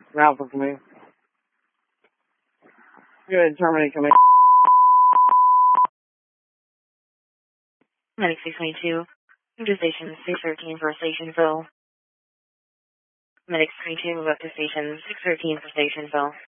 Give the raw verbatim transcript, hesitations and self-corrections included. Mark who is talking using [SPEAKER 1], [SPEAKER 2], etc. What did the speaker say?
[SPEAKER 1] Alpha Command. Go ahead and terminate command.
[SPEAKER 2] Medic six twenty-two, move to station six thirteen for station fill. Medic twenty-two, move up to station six thirteen for station fill.